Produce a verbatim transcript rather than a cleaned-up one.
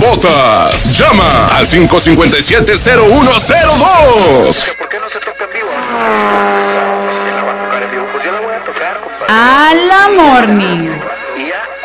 botas. Llama al cinco cinco siete, cero uno cero dos. ¿Por qué no se toca en vivo? Si la va a tocar en vivo, pues yo la voy a tocar, compadre. A la morning.